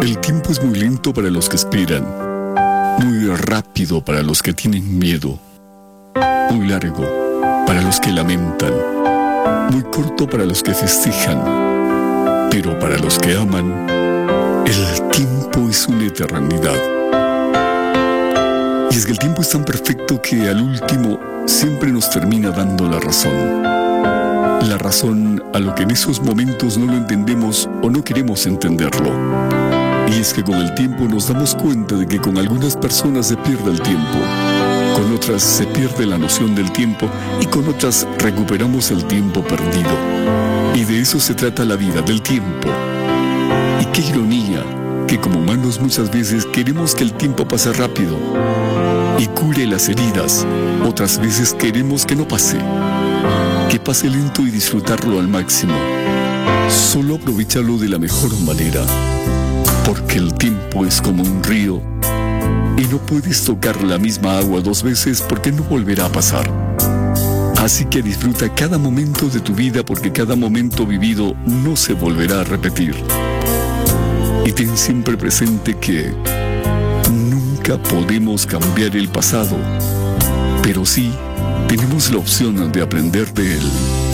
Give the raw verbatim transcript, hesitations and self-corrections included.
El tiempo es muy lento para los que esperan, muy rápido para los que tienen miedo, muy largo para los que lamentan, muy corto para los que festejan, pero para los que aman, el tiempo es una eternidad. Y es que el tiempo es tan perfecto que al último siempre nos termina dando la razón. La razón a lo que en esos momentos no lo entendemos o no queremos entenderlo. Y es que con el tiempo nos damos cuenta de que con algunas personas se pierde el tiempo, con otras se pierde la noción del tiempo y con otras recuperamos el tiempo perdido. Y de eso se trata la vida, del tiempo. Y qué ironía que como humanos muchas veces queremos que el tiempo pase rápido y cure las heridas. Otras veces queremos que no pase, que pase lento y disfrutarlo al máximo. Solo aprovecharlo de la mejor manera. Porque el tiempo es como un río y no puedes tocar la misma agua dos veces porque no volverá a pasar. Así que disfruta cada momento de tu vida porque cada momento vivido no se volverá a repetir. Y ten siempre presente que nunca podemos cambiar el pasado, pero sí tenemos la opción de aprender de él.